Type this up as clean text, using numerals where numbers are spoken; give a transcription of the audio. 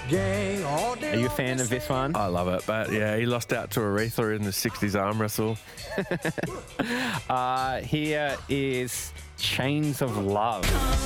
Are you a fan of this one? I love it, but yeah, he lost out to Aretha in the 60s arm wrestle. Here is Chains of Love.